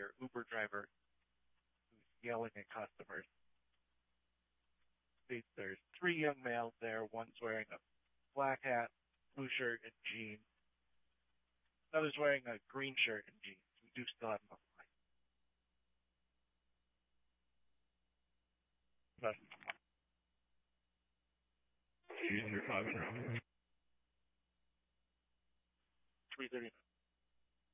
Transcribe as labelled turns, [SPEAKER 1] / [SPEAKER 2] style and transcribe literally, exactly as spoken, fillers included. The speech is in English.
[SPEAKER 1] your Uber driver who's yelling at customers. There's three young males there. One's wearing a black hat, blue shirt, and jeans. Another's wearing a green shirt and jeans. We do still have them online. But three thirty.